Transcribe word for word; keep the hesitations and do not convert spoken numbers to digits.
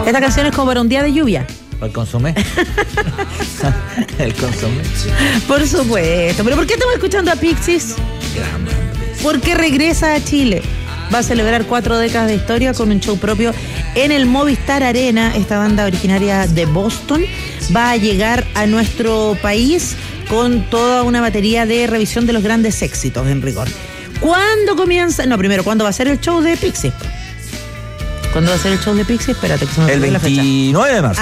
Esta canción es como para un día de lluvia. ¿El consomé? El consomé. Por supuesto. ¿Pero por qué estamos escuchando a Pixies? Porque regresa a Chile. Va a celebrar cuatro décadas de historia con un show propio en el Movistar Arena. Esta banda originaria de Boston va a llegar a nuestro país con toda una batería de revisión de los grandes éxitos en rigor. ¿Cuándo comienza? No, primero, ¿cuándo va a ser el show de Pixies? ¿Cuándo va a ser el show de Pixies? Espérate que se me El olvidó la fecha. veintinueve de marzo.